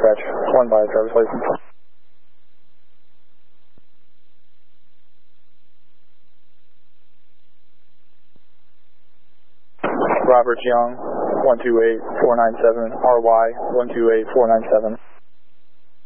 dispatch. 1 by driver's license. Robert Young, 128497, RY 128497.